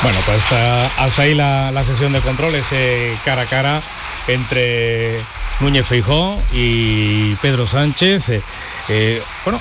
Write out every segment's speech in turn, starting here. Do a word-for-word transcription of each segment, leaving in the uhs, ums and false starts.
Bueno, pues hasta, hasta ahí la, la sesión de control, ese cara a cara entre Núñez Feijóo y Pedro Sánchez. Eh, eh, bueno,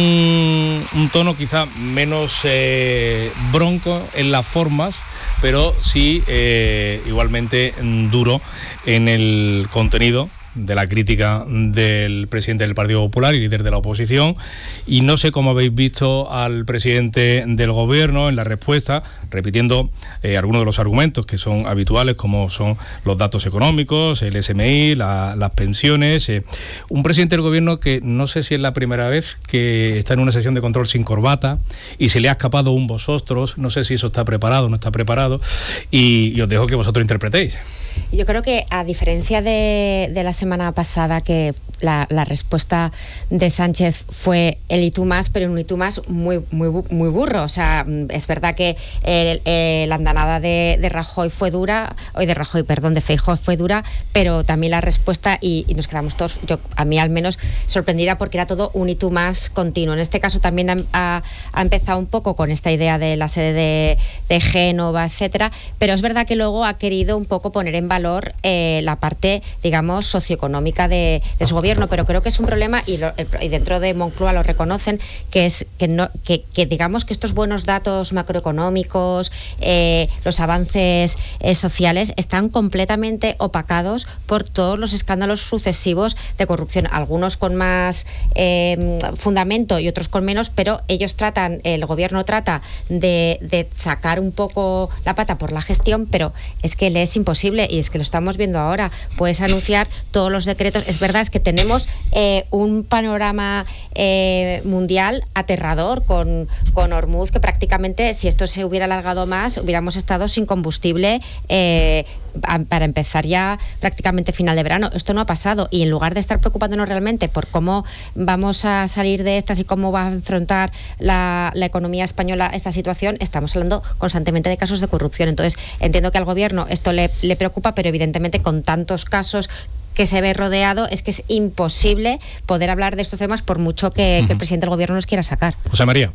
un, un tono quizá menos eh, bronco en las formas, pero sí eh, igualmente duro en el contenido de la crítica del presidente del Partido Popular y líder de la oposición. Y no sé cómo habéis visto al presidente del gobierno en la respuesta, repitiendo eh, algunos de los argumentos que son habituales, como son los datos económicos, el S M I, la, las pensiones. Eh, un presidente del gobierno que no sé si es la primera vez que está en una sesión de control sin corbata y se le ha escapado un vosotros. No sé si eso está preparado o no está preparado. Y, y os dejo que vosotros interpretéis. Yo creo que, a diferencia de, de la semana pasada, que la, la respuesta de Sánchez fue el y tú más, pero un y tú más muy, muy, muy burro. O sea, es verdad que el, el, la andanada de, de Rajoy fue dura, hoy de Rajoy, perdón, de Feijóo fue dura, pero también la respuesta, y, y nos quedamos todos, yo a mí al menos, sorprendida, porque era todo un y tú más continuo. En este caso también ha, ha, ha empezado un poco con esta idea de la sede de, de Génova, etcétera, pero es verdad que luego ha querido un poco poner en valor eh, la parte, digamos, socioeconómica de, de su gobierno, pero creo que es un problema, y, lo, y dentro de Moncloa lo reconocen, que es que, no, que, que digamos que estos buenos datos macroeconómicos, eh, los avances eh, sociales, están completamente opacados por todos los escándalos sucesivos de corrupción, algunos con más eh, fundamento y otros con menos, pero ellos tratan, el gobierno trata de, de sacar un poco la pata por la gestión, pero es que le es imposible. Y es que lo estamos viendo ahora. Puedes anunciar todos los decretos. Es verdad, es que tenemos eh, un panorama eh, mundial aterrador con, con Hormuz, que prácticamente, si esto se hubiera alargado más, hubiéramos estado sin combustible eh, a, para empezar ya prácticamente final de verano. Esto no ha pasado, y en lugar de estar preocupándonos realmente por cómo vamos a salir de estas y cómo va a afrontar la, la economía española esta situación, estamos hablando constantemente de casos de corrupción. Entonces, entiendo que al gobierno esto le, le preocupa, pero evidentemente con tantos casos que se ve rodeado, es que es imposible poder hablar de estos temas por mucho que, uh-huh. que el presidente del gobierno nos quiera sacar. José María.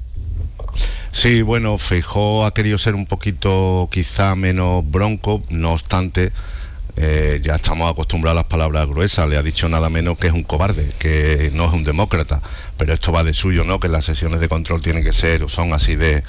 Sí, bueno, Feijóo ha querido ser un poquito quizá menos bronco, no obstante, eh, ya estamos acostumbrados a las palabras gruesas. Le ha dicho nada menos que es un cobarde, que no es un demócrata, pero esto va de suyo, ¿no? Que las sesiones de control tienen que ser, o son así de,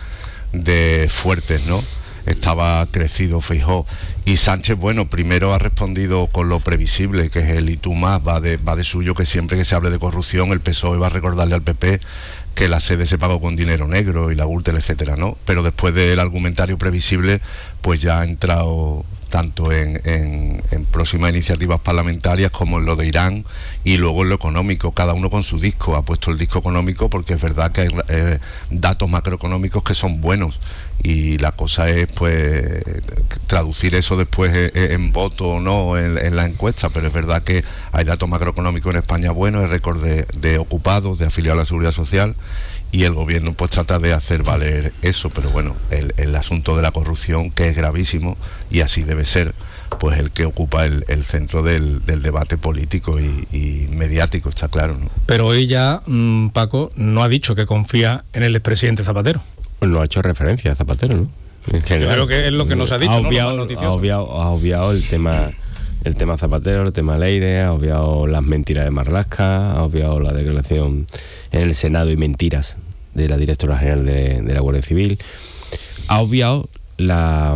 de fuertes, ¿no? Estaba crecido Feijóo. Y Sánchez, bueno, primero ha respondido con lo previsible, que es el y tú más, va de, va de suyo, que siempre que se hable de corrupción el P S O E va a recordarle al P P que la sede se pagó con dinero negro y la Gürtel, etcétera, ¿no? Pero después del argumentario previsible, pues ya ha entrado tanto en, en, en próximas iniciativas parlamentarias como en lo de Irán, y luego en lo económico, cada uno con su disco. Ha puesto el disco económico porque es verdad que hay eh, datos macroeconómicos que son buenos, y la cosa es pues traducir eso después en, en voto o no en, en la encuesta, pero es verdad que hay datos macroeconómicos en España buenos, el récord de, de ocupados, de afiliados a la Seguridad Social, y el gobierno pues trata de hacer valer eso, pero bueno, el, el asunto de la corrupción, que es gravísimo y así debe ser, pues el que ocupa el, el centro del, del debate político y, y mediático, está claro, ¿no? Pero hoy ya mmm, Paco no ha dicho que confía en el expresidente Zapatero. Pues no ha hecho referencia a Zapatero, ¿no? En general, yo creo que es lo que nos ha dicho, ha obviado, ¿no? Ha obviado, ha obviado el tema, el tema Zapatero, el tema Leire, ha obviado las mentiras de Marlaska, ha obviado la declaración en el Senado y mentiras de la directora general de, de la Guardia Civil, ha obviado la,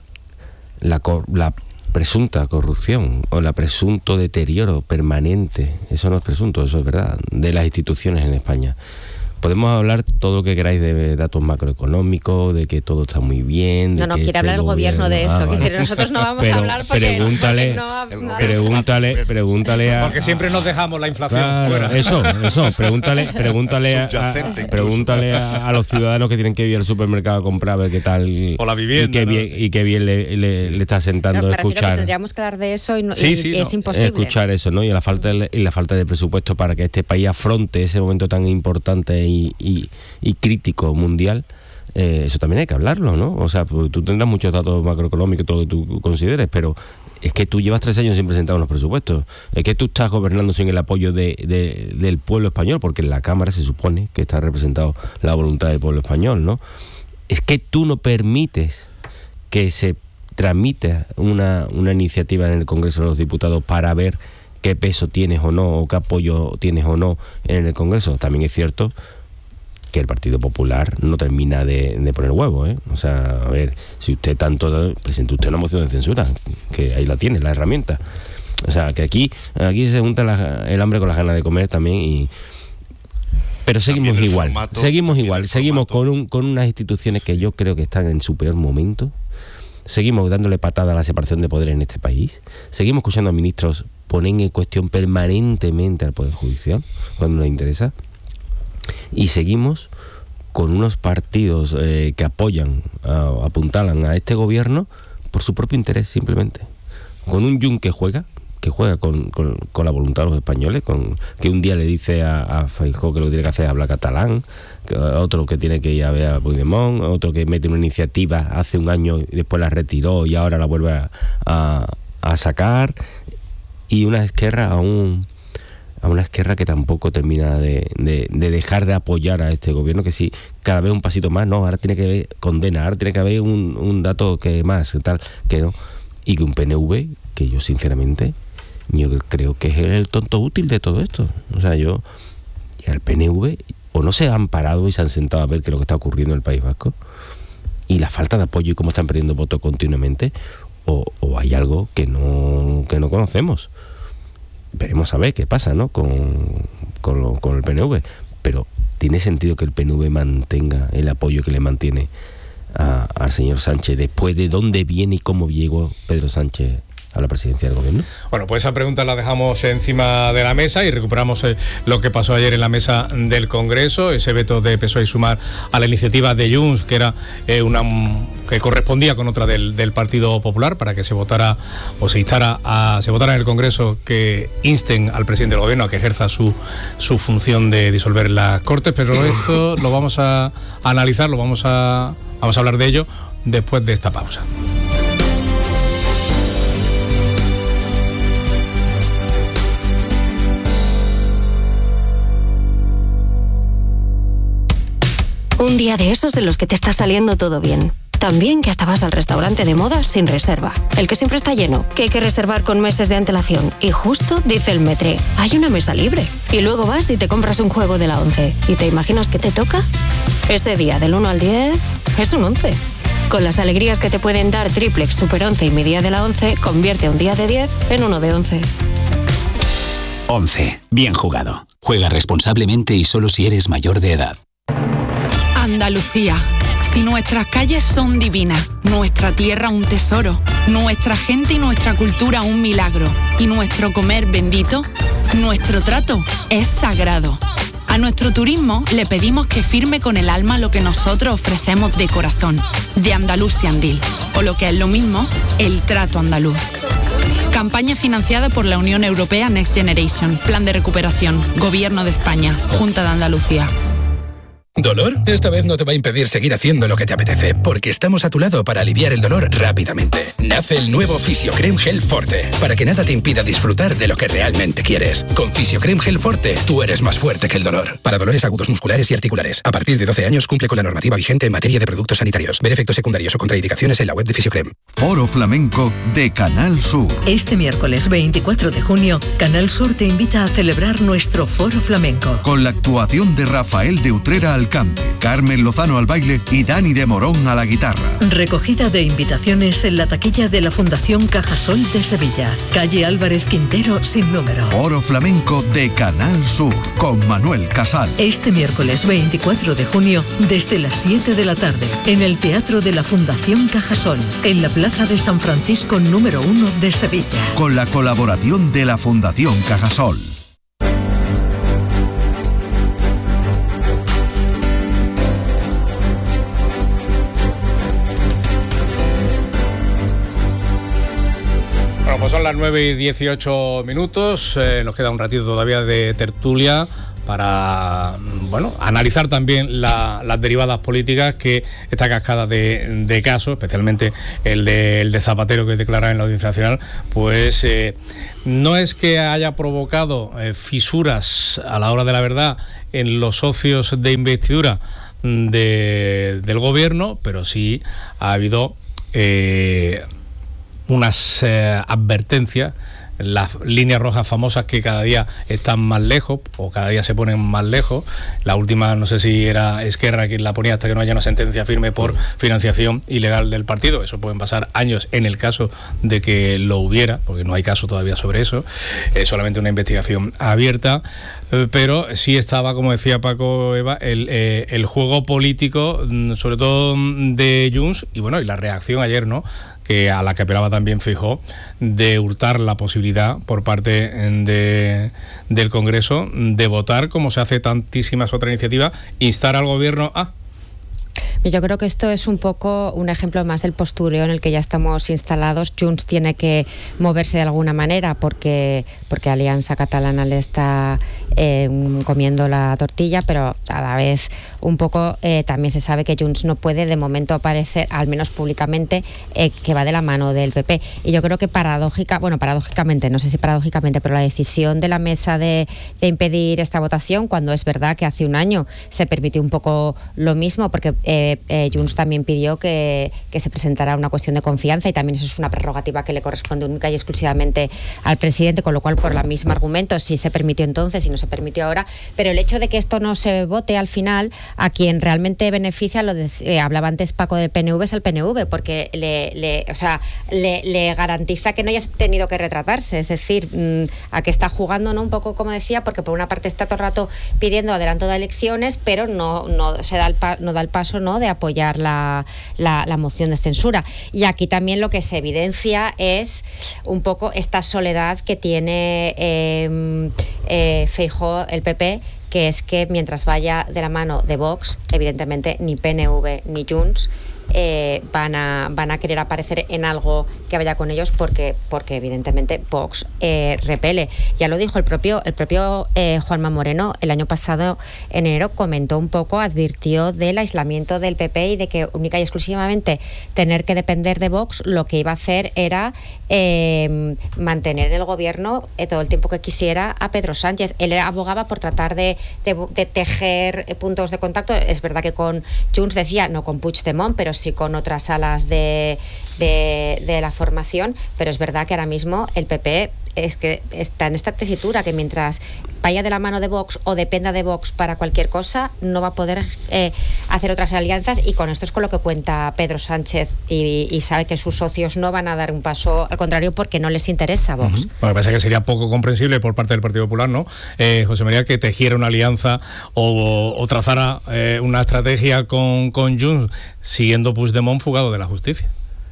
la, la presunta corrupción o la presunto deterioro permanente, eso no es presunto, eso es verdad, de las instituciones en España. Podemos hablar todo lo que queráis de datos macroeconómicos, de que todo está muy bien. No, no, quiere hablar el gobierno de eso. Ah, vale. Decir, nosotros no vamos pero a hablar porque pregúntale, no, pregúntale, pregúntale a... Porque siempre nos dejamos la inflación claro, fuera. Eso, eso, pregúntale, pregúntale, a, a, pregúntale a, a los ciudadanos que tienen que ir al supermercado a comprar, a ver qué tal... O la vivienda. Y qué ¿no? bien, y qué bien le, le, le está sentando no, escuchar... Que tendríamos que hablar de eso y, no, sí, y, sí, y es no. imposible. Escuchar eso, ¿no? Y la falta de, y la falta de presupuesto para que este país afronte ese momento tan importante y... y y crítico mundial, eh, eso también hay que hablarlo, ¿no? O sea, pues, tú tendrás muchos datos macroeconómicos, todo lo que tú consideres, pero es que tú llevas tres años sin presentar unos presupuestos, es que tú estás gobernando sin el apoyo de, de, del pueblo español, porque en la Cámara se supone que está representado la voluntad del pueblo español, ¿no? Es que tú no permites que se tramite una, una iniciativa en el Congreso de los Diputados para ver qué peso tienes o no, o qué apoyo tienes o no en el Congreso. También es cierto que el Partido Popular no termina de, de poner huevo, ¿eh? O sea, a ver, si usted tanto presenta usted una moción de censura, que ahí la tiene, la herramienta. O sea, que aquí aquí se junta la, el hambre con las ganas de comer también y... Pero seguimos igual, formato, seguimos igual, seguimos con, un, con unas instituciones que yo creo que están en su peor momento, seguimos dándole patada a la separación de poderes en este país, seguimos escuchando a ministros poner en cuestión permanentemente al Poder Judicial, cuando nos interesa, y seguimos con unos partidos eh, que apoyan, a, apuntalan a este gobierno por su propio interés simplemente, con un Jun que juega, que juega con, con, con la voluntad de los españoles, con que un día le dice a, a Feijóo que lo que tiene que hacer es hablar catalán, que, otro que tiene que ir a ver a Puigdemont, otro que mete una iniciativa hace un año y después la retiró y ahora la vuelve a, a, a sacar, y una Esquerra a un a una Esquerra que tampoco termina de, de, de dejar de apoyar a este gobierno, que sí, cada vez un pasito más, no, ahora tiene que haber condena, ahora tiene que haber un, un dato que más, tal, que no, y que un P N V, que yo sinceramente, yo creo que es el tonto útil de todo esto. O sea, yo, y el P N V, o no se han parado y se han sentado a ver qué es lo que está ocurriendo en el País Vasco, y la falta de apoyo y cómo están perdiendo votos continuamente, o, o hay algo que no, que no conocemos. Veremos a ver qué pasa, ¿no? Con, con, lo, con el P N V. Pero ¿tiene sentido que el P N V mantenga el apoyo que le mantiene a, al señor Sánchez después de dónde viene y cómo llegó Pedro Sánchez a la presidencia del gobierno? Bueno, pues esa pregunta la dejamos encima de la mesa y recuperamos eh, lo que pasó ayer en la mesa del Congreso, ese veto de P S O E y Sumar a la iniciativa de Junts, que era eh, una que correspondía con otra del, del Partido Popular, para que se votara o se instara a se votara en el Congreso que insten al presidente del gobierno a que ejerza su, su función de disolver las Cortes. Pero esto lo vamos a, a analizar, lo vamos a vamos a hablar de ello después de esta pausa. Un día de esos en los que te está saliendo todo bien. También que hasta vas al restaurante de moda sin reserva. El que siempre está lleno, que hay que reservar con meses de antelación. Y justo dice el metre, hay una mesa libre. Y luego vas y te compras un juego de la once. ¿Y te imaginas qué te toca? Ese día del uno al diez es un once. Con las alegrías que te pueden dar Triplex, Super once y mi día de la once, convierte un día de diez en uno de once. once. Bien jugado. Juega responsablemente y solo si eres mayor de edad. Andalucía. Si nuestras calles son divinas, nuestra tierra un tesoro, nuestra gente y nuestra cultura un milagro, y nuestro comer bendito, nuestro trato es sagrado. A nuestro turismo le pedimos que firme con el alma lo que nosotros ofrecemos de corazón, de Andalusian Deal, o lo que es lo mismo, el trato andaluz. Campaña financiada por la Unión Europea Next Generation, Plan de Recuperación, Gobierno de España, Junta de Andalucía. ¿Dolor? Esta vez no te va a impedir seguir haciendo lo que te apetece, porque estamos a tu lado para aliviar el dolor rápidamente. Nace el nuevo Fisiocrem Gel Forte, para que nada te impida disfrutar de lo que realmente quieres. Con Fisiocrem Gel Forte, tú eres más fuerte que el dolor. Para dolores agudos musculares y articulares. A partir de doce años cumple con la normativa vigente en materia de productos sanitarios. Ver efectos secundarios o contraindicaciones en la web de Fisiocrem. Foro Flamenco de Canal Sur. Este miércoles veinticuatro de junio, Canal Sur te invita a celebrar nuestro Foro Flamenco. Con la actuación de Rafael de Utrera al cante, Carmen Lozano al baile y Dani de Morón a la guitarra. Recogida de invitaciones en la taquilla de la Fundación Cajasol de Sevilla, calle Álvarez Quintero sin número. Foro Flamenco de Canal Sur con Manuel Casal. Este miércoles veinticuatro de junio desde las siete de la tarde en el Teatro de la Fundación Cajasol, en la Plaza de San Francisco número uno de Sevilla. Con la colaboración de la Fundación Cajasol. Pues son las nueve y dieciocho minutos, eh, nos queda un ratito todavía de tertulia para, bueno, analizar también la, las derivadas políticas que esta cascada de, de casos, especialmente el de, el de Zapatero que declara en la Audiencia Nacional, pues eh, no es que haya provocado eh, fisuras a la hora de la verdad en los socios de investidura de, del gobierno, pero sí ha habido eh, unas eh, advertencias, las líneas rojas famosas que cada día están más lejos o cada día se ponen más lejos. La última, no sé si era Esquerra quien la ponía, hasta que no haya una sentencia firme por financiación ilegal del partido. Eso pueden pasar años en el caso de que lo hubiera, porque no hay caso todavía sobre eso, es solamente una investigación abierta, eh, pero sí estaba, como decía Paco, Eva, el, eh, el juego político, sobre todo de Junts, y bueno, y la reacción ayer, ¿no?, que a la que apelaba también Feijóo, de hurtar la posibilidad por parte de, del Congreso de votar, como se hace tantísimas otras iniciativas, instar al gobierno a... Yo creo que esto es un poco un ejemplo más del postureo en el que ya estamos instalados. Junts tiene que moverse de alguna manera porque, porque Alianza Catalana le está eh, comiendo la tortilla, pero a la vez un poco eh, también se sabe que Junts no puede de momento aparecer, al menos públicamente, eh, que va de la mano del P P. Y yo creo que paradójica, bueno, paradójicamente, no sé si paradójicamente, pero la decisión de la mesa de, de impedir esta votación, cuando es verdad que hace un año se permitió un poco lo mismo, porque eh, Eh, Junts también pidió que, que se presentara una cuestión de confianza, y también eso es una prerrogativa que le corresponde única y exclusivamente al presidente, con lo cual por el mismo argumento sí se permitió entonces y no se permitió ahora. Pero el hecho de que esto no se vote al final, a quien realmente beneficia, lo de, eh, hablaba antes Paco de P N V, es al P N V, porque le, le, o sea, le, le garantiza que no haya tenido que retratarse, es decir, mmm, a que está jugando, ¿no?, un poco como decía, porque por una parte está todo el rato pidiendo adelanto de elecciones, pero no, no se da el, pa, no da el paso, ¿no?, de apoyar la, la, la moción de censura. Y aquí también lo que se evidencia es un poco esta soledad que tiene eh, eh, Feijóo, el P P, que es que mientras vaya de la mano de Vox, evidentemente ni P N V ni Junts Eh, van a van a querer aparecer en algo que vaya con ellos, porque porque evidentemente Vox eh, repele. Ya lo dijo el propio el propio eh, Juanma Moreno el año pasado, en enero, comentó un poco, advirtió del aislamiento del P P y de que única y exclusivamente tener que depender de Vox lo que iba a hacer era eh, mantener en el gobierno eh, todo el tiempo que quisiera a Pedro Sánchez. Él abogaba por tratar de, de, de tejer puntos de contacto. Es verdad que con Junts decía, no con Puigdemont, pero sí con otras alas de, de, de la formación, pero es verdad que ahora mismo el P P es que está en esta tesitura, que mientras vaya de la mano de Vox o dependa de Vox para cualquier cosa, no va a poder eh, hacer otras alianzas, y con esto es con lo que cuenta Pedro Sánchez, y, y sabe que sus socios no van a dar un paso, al contrario, porque no les interesa Vox. Uh-huh. Bueno, me parece que sería poco comprensible por parte del Partido Popular, ¿no?, eh, José María, que tejiera una alianza o, o trazara eh, una estrategia con, con Junts, siguiendo Puigdemont fugado de la justicia.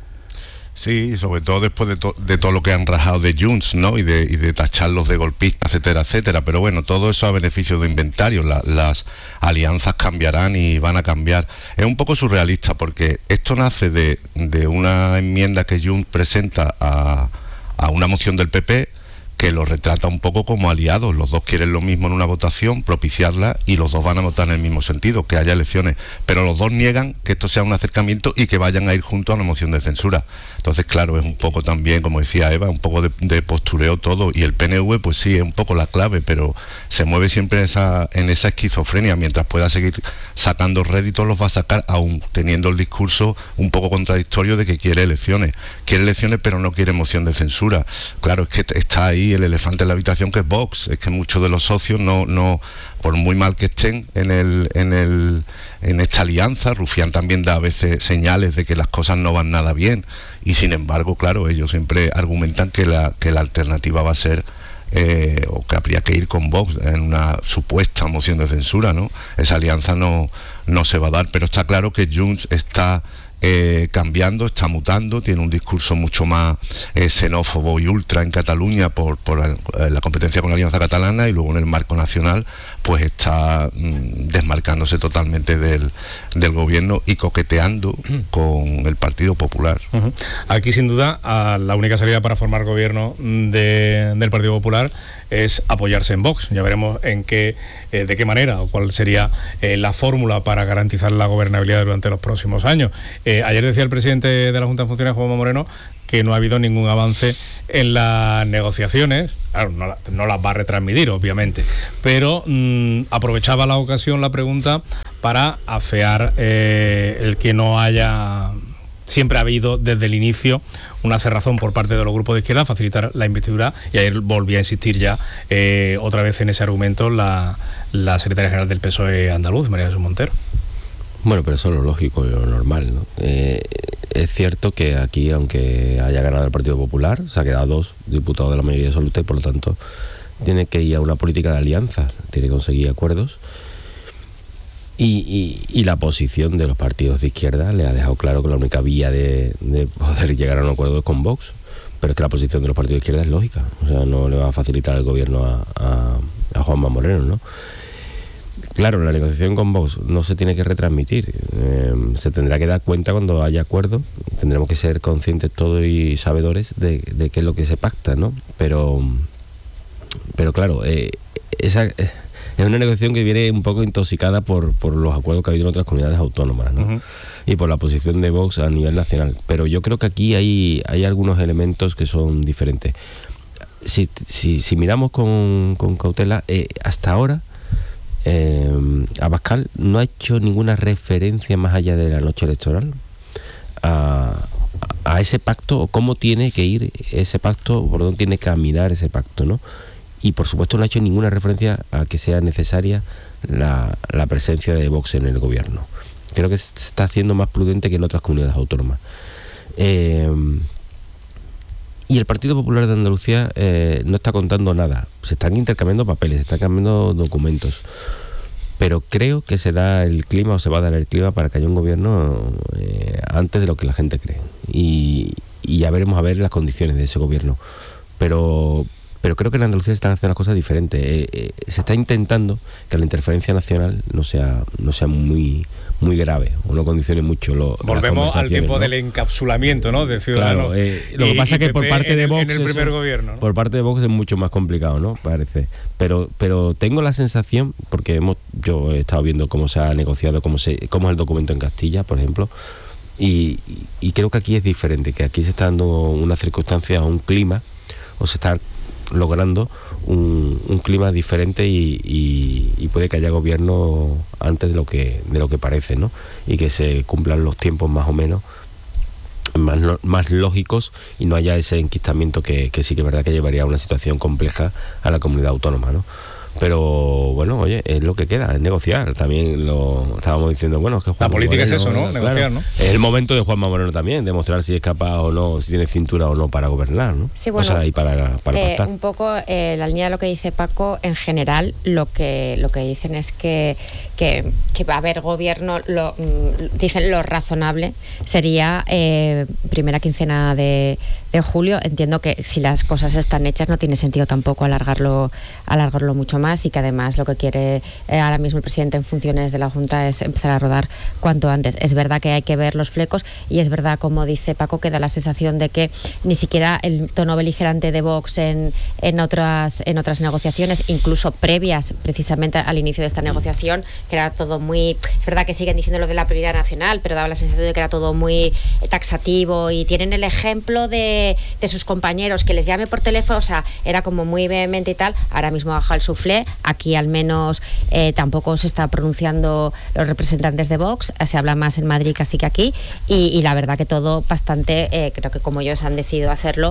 Sí, sobre todo después de, to- de todo lo que han rajado de Junts, ¿no?, y de, y de tacharlos de golpistas, etcétera, etcétera. Pero bueno, todo eso a beneficio de inventario. La, las alianzas cambiarán y van a cambiar. Es un poco surrealista, porque esto nace de, de una enmienda que Junts presenta a, a una moción del P P, que lo retrata un poco como aliados. Los dos quieren lo mismo en una votación, propiciarla, y los dos van a votar en el mismo sentido, que haya elecciones. Pero los dos niegan que esto sea un acercamiento y que vayan a ir juntos a una moción de censura. Entonces, claro, es un poco también, como decía Eva, un poco de, de postureo todo. Y el P N V, pues sí, es un poco la clave, pero se mueve siempre en esa, en esa esquizofrenia. Mientras pueda seguir sacando réditos, los va a sacar, aún teniendo el discurso un poco contradictorio de que quiere elecciones. Quiere elecciones, pero no quiere moción de censura. Claro, es que está ahí el elefante en la habitación, que es Vox. Es que muchos de los socios, no, no, por muy mal que estén en el, en el, en esta alianza, Rufián también da a veces señales de que las cosas no van nada bien, y sin embargo, claro, ellos siempre argumentan que la, que la alternativa va a ser eh, o que habría que ir con Vox en una supuesta moción de censura, ¿no? Esa alianza no, no se va a dar, pero está claro que Junts está Eh, cambiando, está mutando, tiene un discurso mucho más eh, xenófobo y ultra en Cataluña por, por el, eh, la competencia con la Alianza Catalana, y luego en el marco nacional pues está mm, desmarcándose totalmente del, del gobierno y coqueteando uh-huh. con el Partido Popular. Uh-huh. Aquí sin duda a la única salida para formar gobierno de, del Partido Popular es apoyarse en Vox. Ya veremos en qué, eh, de qué manera o cuál sería eh, la fórmula para garantizar la gobernabilidad durante los próximos años. Eh, ayer decía el presidente de la Junta de Funcionarios, Juanma Moreno, que no ha habido ningún avance en las negociaciones. Claro, no, no las va a retransmitir, obviamente, pero mmm, aprovechaba la ocasión, la pregunta, para afear eh, el que no haya siempre ha habido desde el inicio una cerrazón por parte de los grupos de izquierda a facilitar la investidura, y ayer volvía a insistir ya eh, otra vez en ese argumento la, la secretaria general del P S O E andaluz, María Jesús Montero. Bueno, pero eso es lo lógico y lo normal, ¿no? Eh, es cierto que aquí, aunque haya ganado el Partido Popular, se ha quedado dos diputados de la mayoría absoluta y por lo tanto tiene que ir a una política de alianzas, tiene que conseguir acuerdos. Y, y, y la posición de los partidos de izquierda le ha dejado claro que la única vía de, de poder llegar a un acuerdo es con Vox, pero es que la posición de los partidos de izquierda es lógica, o sea, no le va a facilitar el gobierno a, a, a Juanma Moreno, ¿no? Claro, la negociación con Vox no se tiene que retransmitir, eh, se tendrá que dar cuenta cuando haya acuerdo, tendremos que ser conscientes todos y sabedores de, de qué es lo que se pacta, ¿no? Pero, pero claro, eh, esa... Eh, es una negociación que viene un poco intoxicada por, por los acuerdos que ha habido en otras comunidades autónomas, ¿no? Uh-huh. Y por la posición de Vox a nivel nacional. Pero yo creo que aquí hay, hay algunos elementos que son diferentes. Si, si, si miramos con, con cautela, eh, hasta ahora eh, Abascal no ha hecho ninguna referencia más allá de la noche electoral a, a ese pacto, o cómo tiene que ir ese pacto, por dónde tiene que caminar ese pacto, ¿no? Y por supuesto no ha hecho ninguna referencia a que sea necesaria la, la presencia de Vox en el gobierno. Creo que se está haciendo más prudente que en otras comunidades autónomas. Eh, y el Partido Popular de Andalucía eh, no está contando nada. Se están intercambiando papeles, se están cambiando documentos. Pero creo que se da el clima, o se va a dar el clima para que haya un gobierno eh, antes de lo que la gente cree. Y, y ya veremos a ver las condiciones de ese gobierno. Pero... Pero creo que en Andalucía se están haciendo las cosas diferentes. Eh, eh, se está intentando que la interferencia nacional no sea no sea muy muy grave o no condicione mucho lo, Volvemos al tiempo, ¿no?, del encapsulamiento, ¿no?, de Ciudadanos. Claro, eh, lo que pasa es que por parte de Vox en el primer eso, gobierno, ¿no? Por parte de Vox es mucho más complicado, ¿no? Parece. Pero pero tengo la sensación, porque hemos yo he estado viendo cómo se ha negociado, cómo se cómo es el documento en Castilla, por ejemplo, y, y creo que aquí es diferente, que aquí se está dando una circunstancia, un clima, o se está logrando un, un clima diferente y, y, y puede que haya gobierno antes de lo que de lo que parece, ¿no? Y que se cumplan los tiempos más o menos más, más lógicos y no haya ese enquistamiento que, que sí que es verdad que llevaría a una situación compleja a la comunidad autónoma, ¿no? Pero bueno, oye, es lo que queda, es negociar. También lo estábamos diciendo, bueno, es que Juanma la política Moreno, es eso, ¿no? Claro, negociar, ¿no? Es el momento de Juanma Moreno también, demostrar si es capaz o no, si tiene cintura o no para gobernar, ¿no? Sí, bueno, o sea, y para, para eh, pactar. un poco eh, la línea de lo que dice Paco, en general, lo que lo que dicen es que, que, que va a haber gobierno, lo, dicen lo razonable sería eh, primera quincena de, de julio. Entiendo que si las cosas están hechas no tiene sentido tampoco alargarlo, alargarlo mucho más, y que además lo que quiere eh, ahora mismo el presidente en funciones de la Junta es empezar a rodar cuanto antes. Es verdad que hay que ver los flecos y es verdad, como dice Paco, que da la sensación de que ni siquiera el tono beligerante de Vox en, en, otras, en otras negociaciones, incluso previas precisamente al inicio de esta negociación, que era todo muy... Es verdad que siguen diciendo lo de la prioridad nacional, pero daba la sensación de que era todo muy taxativo, y tienen el ejemplo de, de sus compañeros que les llame por teléfono, o sea, era como muy vehemente y tal. Ahora mismo baja el suflé. Aquí al menos eh, tampoco se está pronunciando los representantes de Vox, se habla más en Madrid casi que aquí, y, y la verdad que todo bastante, eh, creo que como ellos han decidido hacerlo,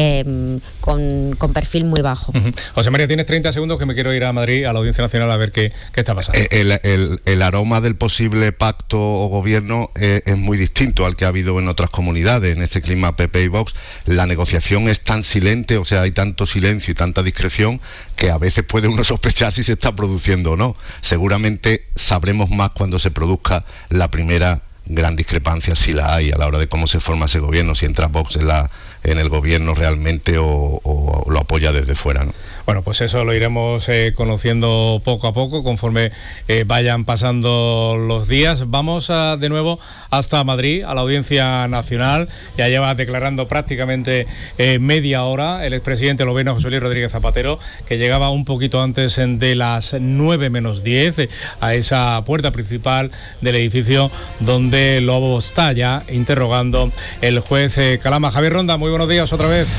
eh, con, con perfil muy bajo. Uh-huh. José María, tienes treinta segundos, que me quiero ir a Madrid, a la Audiencia Nacional, a ver qué, qué está pasando. El, el, el aroma del posible pacto o gobierno es, es muy distinto al que ha habido en otras comunidades. En este clima P P y Vox, la negociación es tan silente, o sea, hay tanto silencio y tanta discreción, que a veces puede uno sospechar si se está produciendo o no. Seguramente sabremos más cuando se produzca la primera gran discrepancia, si la hay, a la hora de cómo se forma ese gobierno, si entra Vox en, la, en el gobierno realmente o, o, o lo apoya desde fuera, ¿no? Bueno, pues eso lo iremos eh, conociendo poco a poco, conforme eh, vayan pasando los días. Vamos a, de nuevo hasta Madrid, a la Audiencia Nacional. Ya lleva declarando prácticamente eh, media hora el expresidente Loveno, José Luis Rodríguez Zapatero, que llegaba un poquito antes de las nueve menos diez eh, a esa puerta principal del edificio donde lo está ya interrogando el juez eh, Calama. Javier Ronda, muy buenos días otra vez.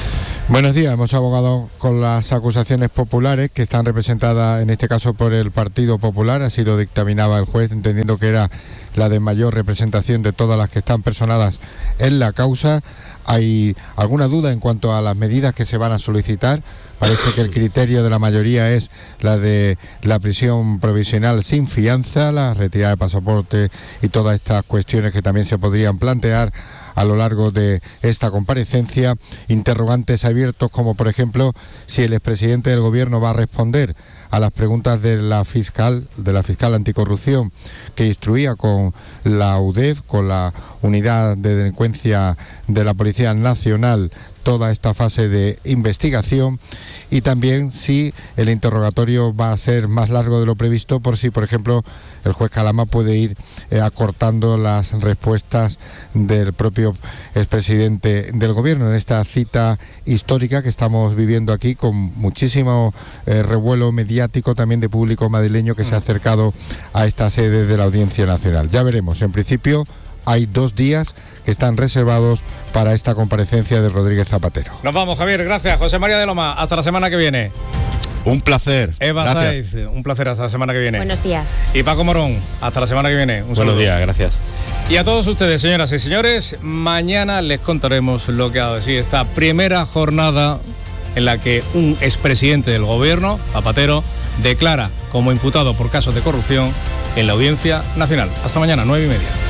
Buenos días, hemos abogado con las acusaciones populares que están representadas en este caso por el Partido Popular, así lo dictaminaba el juez, entendiendo que era la de mayor representación de todas las que están personadas en la causa. ¿Hay alguna duda en cuanto a las medidas que se van a solicitar? Parece que el criterio de la mayoría es la de la prisión provisional sin fianza, la retirada de pasaporte y todas estas cuestiones que también se podrían plantear a lo largo de esta comparecencia. Interrogantes abiertos como, por ejemplo, si el expresidente del gobierno va a responder a las preguntas de la fiscal, de la fiscal anticorrupción que instruía con la U D E F, con la Unidad de Delincuencia de la Policía Nacional, toda esta fase de investigación, y también si el interrogatorio va a ser más largo de lo previsto, por si, por ejemplo, el juez Calama puede ir eh, acortando las respuestas del propio expresidente del gobierno en esta cita histórica que estamos viviendo aquí, con muchísimo eh, revuelo mediático también de público madrileño que se ha acercado a esta sede de la Audiencia Nacional. Ya veremos. En principio hay dos días que están reservados para esta comparecencia de Rodríguez Zapatero. Nos vamos, Javier. Gracias. José María de Loma. Hasta la semana que viene. Un placer. Eva Saiz, un placer. Hasta la semana que viene. Buenos días. Y Paco Morón. Hasta la semana que viene. Un Buenos saludo. días, gracias. Y a todos ustedes, señoras y señores, mañana les contaremos lo que ha decir esta primera jornada en la que un expresidente del gobierno, Zapatero, declara como imputado por casos de corrupción en la Audiencia Nacional. Hasta mañana, nueve y media.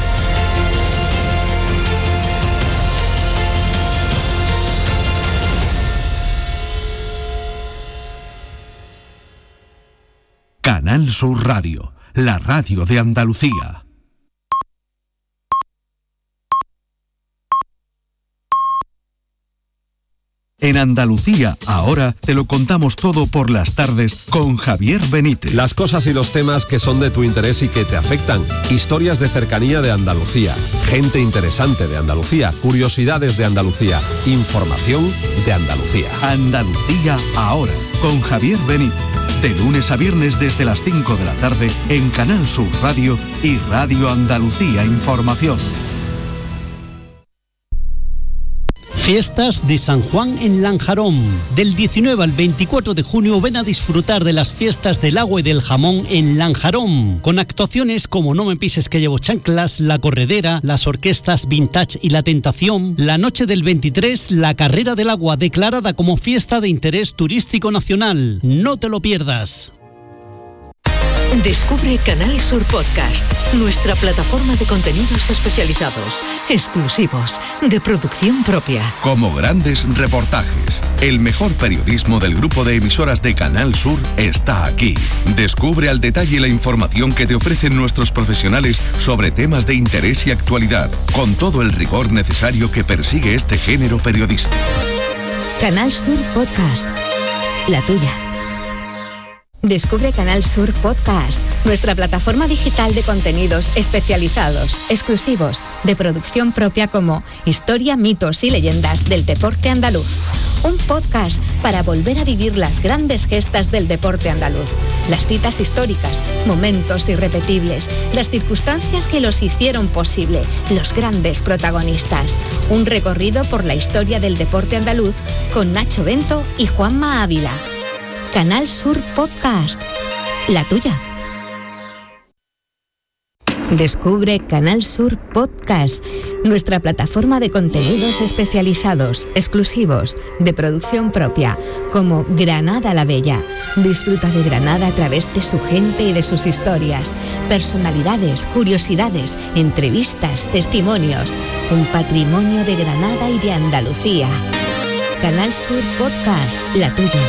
Canal Sur Radio, la radio de Andalucía. En Andalucía, ahora te lo contamos todo por las tardes con Javier Benítez. Las cosas y los temas que son de tu interés y que te afectan. Historias de cercanía de Andalucía. Gente interesante de Andalucía. Curiosidades de Andalucía. Información de Andalucía. Andalucía, ahora, con Javier Benítez. De lunes a viernes desde las cinco de la tarde en Canal Sur Radio y Radio Andalucía Información. Fiestas de San Juan en Lanjarón. Del diecinueve al veinticuatro de junio ven a disfrutar de las fiestas del agua y del jamón en Lanjarón, con actuaciones como No me pises que llevo chanclas, La Corredera, las orquestas Vintage y La Tentación. La noche del veintitrés, la Carrera del Agua, declarada como fiesta de interés turístico nacional. No te lo pierdas. Descubre Canal Sur Podcast, nuestra plataforma de contenidos especializados, exclusivos, de producción propia. Como grandes reportajes, el mejor periodismo del grupo de emisoras de Canal Sur está aquí. Descubre al detalle la información que te ofrecen nuestros profesionales sobre temas de interés y actualidad, con todo el rigor necesario que persigue este género periodístico. Canal Sur Podcast, la tuya. Descubre Canal Sur Podcast, nuestra plataforma digital de contenidos especializados, exclusivos, de producción propia como Historia, mitos y leyendas del deporte andaluz. Un podcast para volver a vivir las grandes gestas del deporte andaluz, las citas históricas, momentos irrepetibles, las circunstancias que los hicieron posible, los grandes protagonistas. Un recorrido por la historia del deporte andaluz con Nacho Bento y Juanma Ávila. Canal Sur Podcast, la tuya. Descubre Canal Sur Podcast, nuestra plataforma de contenidos especializados, exclusivos, de producción propia, como Granada la Bella. Disfruta de Granada a través de su gente y de sus historias, personalidades, curiosidades, entrevistas, testimonios, un patrimonio de Granada y de Andalucía. Canal Sur Podcast, la tuya.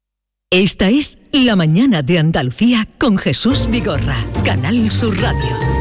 Esta es La Mañana de Andalucía con Jesús Vigorra, Canal Sur Radio.